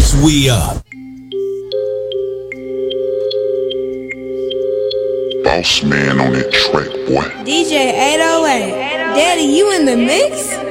Cause we up. Boss man on that track, boy. DJ 808. Daddy, you in the mix?